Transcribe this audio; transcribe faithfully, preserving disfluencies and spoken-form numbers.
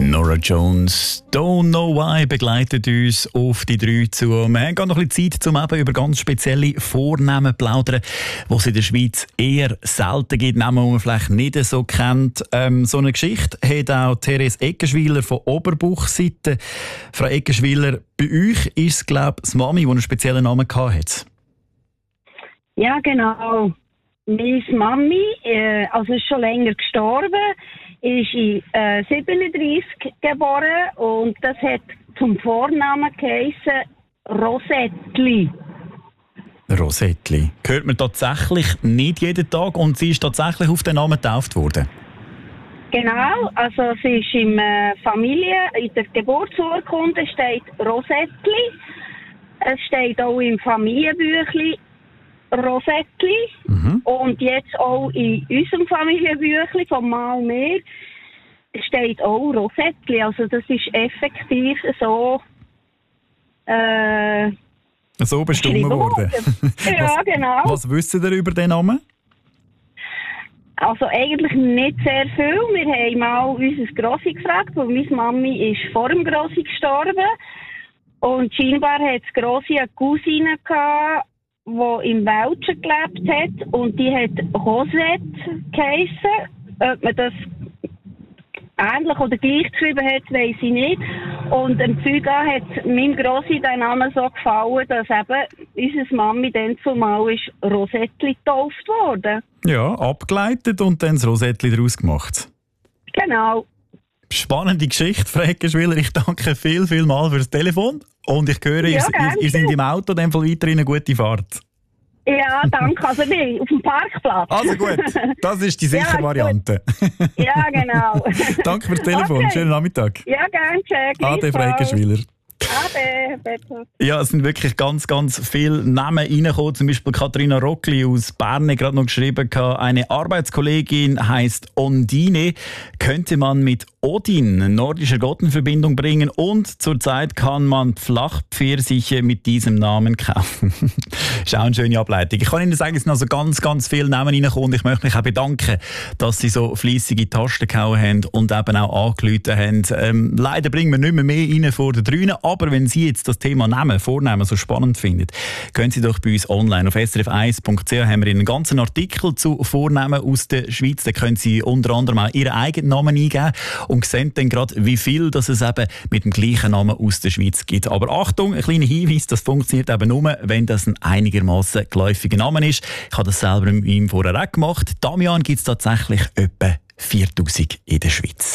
Norah Jones, Don't Know Why, begleitet uns auf die drei zu. Wir haben noch ein bisschen Zeit, um eben über ganz spezielle Vornamen zu plaudern, die es in der Schweiz eher selten gibt, Namen, die man vielleicht nicht so kennt. Ähm, so eine Geschichte hat auch Therese Eckenschwiler von Oberbuchseite. Frau Eckenschwiler, bei euch ist es, glaube ich, das Mami, die einen speziellen Namen hatte. Ja, genau. Meine Mami, äh, also ist schon länger gestorben, ist in äh, siebenunddreissig geboren und das hat zum Vornamen geheissen Rosettli. Rosettli. Hört man tatsächlich nicht jeden Tag und sie ist tatsächlich auf den Namen getauft worden? Genau, also sie ist in der Familie, in der Geburtsurkunde steht Rosettli. Es steht auch im Familienbüchlein Rosettli. Mhm. Und jetzt auch in unserem Familienbüchlein von Mal mehr steht auch Rosettli. Also das ist effektiv so äh, so bestimmt worden. Ja, was, genau. Was wissen ihr über den Namen? Also eigentlich nicht sehr viel. Wir haben mal unser Grossi gefragt, weil meine Mami ist vor dem Grossi gestorben. Und scheinbar hat das Grossi eine Cousine gehabt, die im Welschen gelebt hat. Und die hat Rosette geheissen. Ob man das ähnlich oder gleich geschrieben hat, weiss ich nicht. Und dem Zeugen hat meinem Grossi der Name so gefallen, dass eben unsere Mami dann zumal ist Rosettli getauft worden. Ja, abgeleitet und dann das Rosettli daraus gemacht. Genau. Spannende Geschichte, Frau Eckenschwiler. Ich danke viel, viel mal für das Telefon. Und ich höre, Ja, ihr, ihr, ihr seid im Auto, dann weiterhin eine gute Fahrt. Ja, danke. Also bin auf dem Parkplatz. Also gut, das ist die sichere Ja, Variante. Ja, genau. Danke fürs Telefon. Okay. Schönen Nachmittag. Ja, gerne. Ade, Frau Eckenschwiler. Ade, bitte. Ja, es sind wirklich ganz, ganz viele Namen reingekommen. Zum Beispiel Katharina Rockli aus Bern hat gerade noch geschrieben, eine Arbeitskollegin heisst Ondine. Könnte man mit Odin, nordischer Gott, in Verbindung bringen. Und zurzeit kann man Flachpfirsiche mit diesem Namen kaufen. Ist auch eine schöne Ableitung. Ich kann Ihnen sagen, es sind also ganz, ganz viele Namen reingekommen. Und ich möchte mich auch bedanken, dass Sie so fleissige Tasten gehauen haben und eben auch angerufen haben. Ähm, leider bringen wir nicht mehr mehr rein vor den Drünen. Aber wenn Sie jetzt das Thema Namen, Vornamen so spannend finden, können Sie doch bei uns online auf s r f eins punkt c h haben wir einen ganzen Artikel zu Vornamen aus der Schweiz. Da können Sie unter anderem auch Ihren eigenen Namen eingeben und sehen dann gerade, wie viel dass es eben mit dem gleichen Namen aus der Schweiz gibt. Aber Achtung, ein kleiner Hinweis, das funktioniert eben nur, wenn das ein einigermaßen geläufiger Name ist. Ich habe das selber mit ihm vorher auch gemacht. Damian gibt es tatsächlich etwa viertausend in der Schweiz.